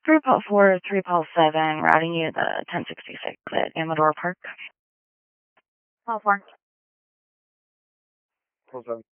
3 Paul 4, 3 Paul 7, routing you the 1066 at Amador Park. Paul 4. Paul 7.